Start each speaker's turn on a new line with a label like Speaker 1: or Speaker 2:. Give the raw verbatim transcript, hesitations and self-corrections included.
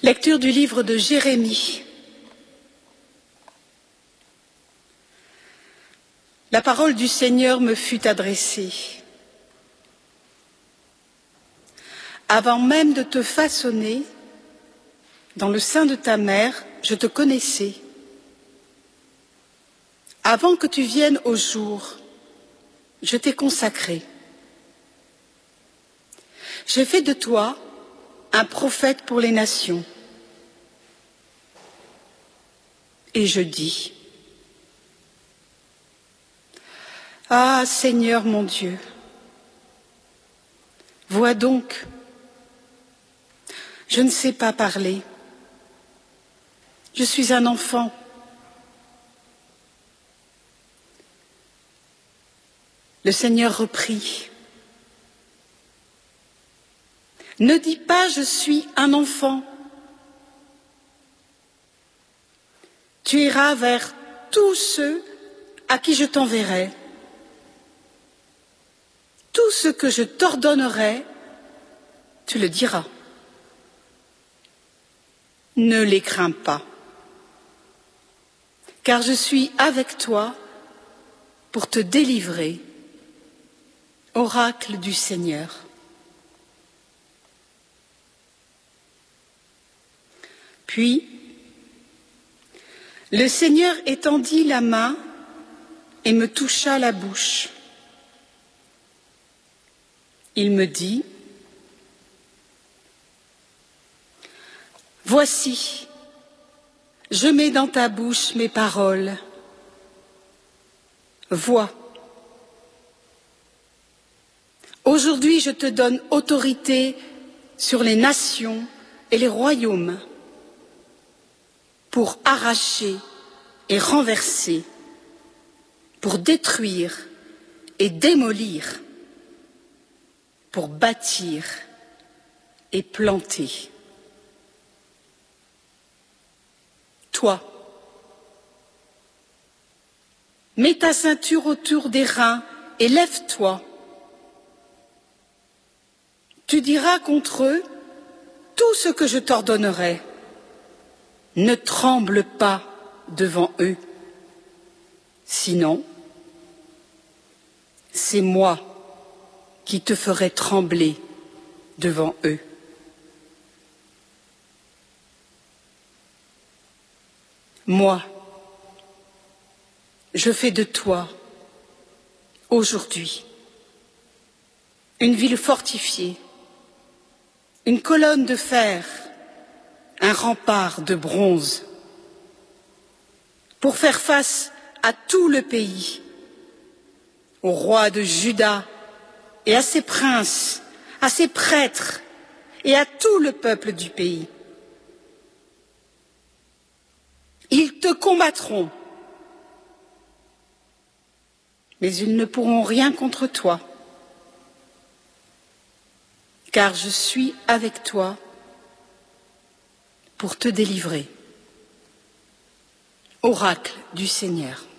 Speaker 1: Lecture du livre de Jérémie. La parole du Seigneur me fut adressée. Avant même de te façonner, dans le sein de ta mère, je te connaissais. Avant que tu viennes au jour, je t'ai consacré. J'ai fait de toi un prophète pour les nations. Et je dis, ah Seigneur mon Dieu, vois donc, je ne sais pas parler, je suis un enfant. Le Seigneur reprit, ne dis pas je suis un enfant. Tu iras vers tous ceux à qui je t'enverrai. Tout ce que je t'ordonnerai, tu le diras. Ne les crains pas, car je suis avec toi pour te délivrer, oracle du Seigneur. Puis, le Seigneur étendit la main et me toucha la bouche. Il me dit, voici, je mets dans ta bouche mes paroles. Vois. Aujourd'hui, je te donne autorité sur les nations et les royaumes pour arracher et renverser, pour détruire et démolir, pour bâtir et planter. Toi, mets ta ceinture autour des reins et lève-toi. Tu diras contre eux tout ce que je t'ordonnerai. Ne tremble pas devant eux, sinon c'est moi qui te ferai trembler devant eux. Moi, je fais de toi, aujourd'hui, une ville fortifiée, une colonne de fer, un rempart de bronze, pour faire face à tout le pays, au roi de Juda et à ses princes, à ses prêtres et à tout le peuple du pays. Ils te combattront, mais ils ne pourront rien contre toi, car je suis avec toi pour te délivrer. Oracle du Seigneur.